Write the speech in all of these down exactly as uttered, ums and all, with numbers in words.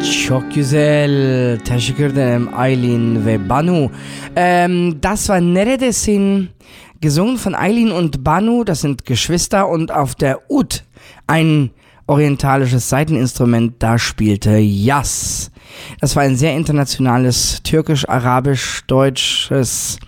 Çok güzel. Teşekkür ederim Aylin ve Banu. Ähm, das war Neredesin, gesungen von Aylin und Banu. Das sind Geschwister und auf der Ud, ein orientalisches Saiteninstrument, da spielte Yas. Das war ein sehr internationales türkisch, arabisch, deutsches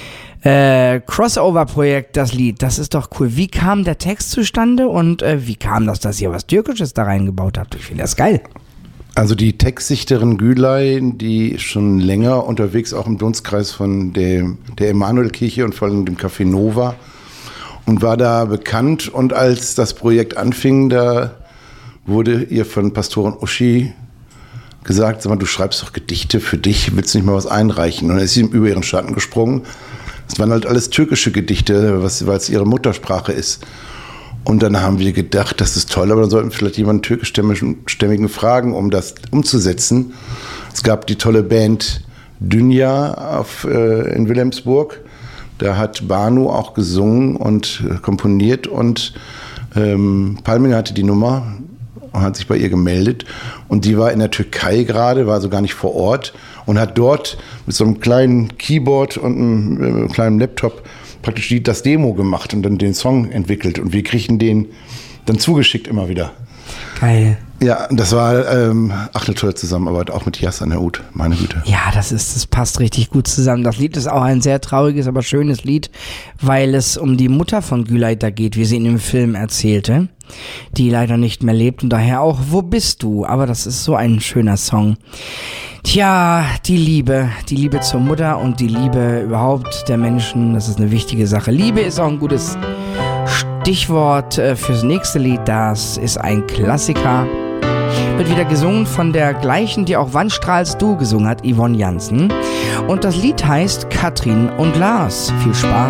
äh, Crossover-Projekt, das Lied. Das ist doch cool. Wie kam der Text zustande und äh, wie kam das, dass ihr was Türkisches da reingebaut habt? Ich finde das geil. Also die Textsichterin Gülay, die ist schon länger unterwegs, auch im Dunstkreis von der, der Emanuelkirche und vor allem dem Café Nova und war da bekannt. Und als das Projekt anfing, da wurde ihr von Pastorin Uschi gesagt, sag mal, du schreibst doch Gedichte für dich, willst du nicht mal was einreichen? Und dann ist sie über ihren Schatten gesprungen. Es waren halt alles türkische Gedichte, weil es ihre Muttersprache ist. Und dann haben wir gedacht, das ist toll, aber dann sollten wir vielleicht jemanden türkischstämmigen fragen, um das umzusetzen. Es gab die tolle Band Dünja auf, äh, in Wilhelmsburg. Da hat Banu auch gesungen und äh, komponiert und ähm, Palminger hatte die Nummer und hat sich bei ihr gemeldet. Und die war in der Türkei gerade, war also gar nicht vor Ort und hat dort mit so einem kleinen Keyboard und einem äh, kleinen Laptop praktisch die, das Demo gemacht und dann den Song entwickelt. Und wir kriegen den dann zugeschickt immer wieder. Geil. Ja, das war ähm, ach, eine tolle Zusammenarbeit, auch mit Yas an der Ud, meine Güte. Ja, das ist, das passt richtig gut zusammen. Das Lied ist auch ein sehr trauriges, aber schönes Lied, weil es um die Mutter von Gülay da geht, wie sie in dem Film erzählte, die leider nicht mehr lebt und daher auch Wo bist du? Aber das ist so ein schöner Song. Tja, die Liebe, die Liebe zur Mutter und die Liebe überhaupt der Menschen, das ist eine wichtige Sache. Liebe ist auch ein gutes Stichwort fürs nächste Lied, das ist ein Klassiker. Wird wieder gesungen von der gleichen, die auch Wann strahlst du gesungen hat, Yvonne Jansen. Und das Lied heißt Katrin und Lars. Viel Spaß.